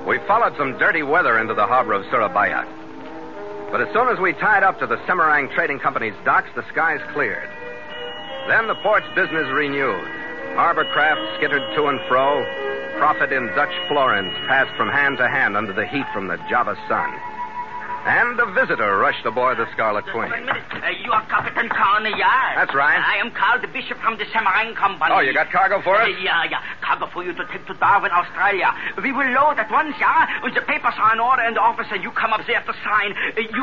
We followed some dirty weather into the harbor of Surabaya. But as soon as we tied up to the Semarang Trading Company's docks, the skies cleared. Then the port's business renewed. Harbor craft skittered to and fro. Profit in Dutch florins passed from hand to hand under the heat from the Java sun. And a visitor rushed aboard the Scarlet Queen. Wait a minute. You are Captain Carneyard. That's right. I am Carl the Bishop from the Semarang Company. Oh, you got cargo for us? Yeah. Cargo for you to take to Darwin, Australia. We will load at once, yeah? And the papers are in order in the office, and you come up there to sign. You